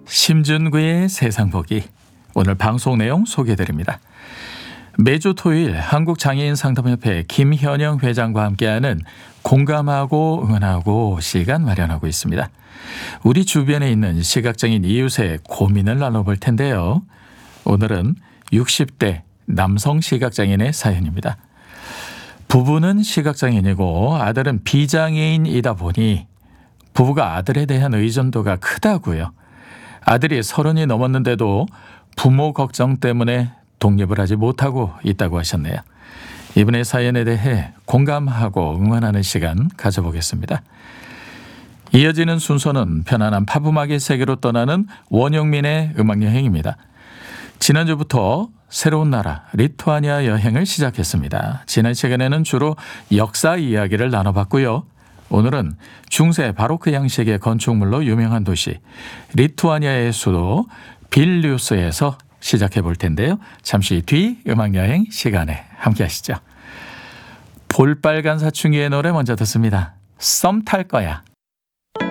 심준구의 세상보기, 오늘 방송 내용 소개해드립니다. 매주 토요일 한국장애인상담협회 김현영 회장과 함께하는 공감하고 응원하고 시간 마련하고 있습니다. 우리 주변에 있는 시각장애인 이웃의 고민을 나눠볼 텐데요. 오늘은 60대 남성 시각장애인의 사연입니다. 부부는 시각장애인이고 아들은 비장애인이다 보니 부부가 아들에 대한 의존도가 크다고요. 아들이 30이 넘었는데도 부모 걱정 때문에 독립을 하지 못하고 있다고 하셨네요. 이분의 사연에 대해 공감하고 응원하는 시간 가져보겠습니다. 이어지는 순서는 편안한 팝음악의 세계로 떠나는 원영민의 음악여행입니다. 지난주부터 새로운 나라 리투아니아 여행을 시작했습니다. 지난 시간에는 주로 역사 이야기를 나눠봤고요. 오늘은 중세 바로크 양식의 건축물로 유명한 도시 리투아니아의 수도 빌뉴스에서 시작해 볼 텐데요. 잠시 뒤 음악여행 시간에 함께 하시죠. 볼빨간 사춘기의 노래 먼저 듣습니다. 썸 탈 거야.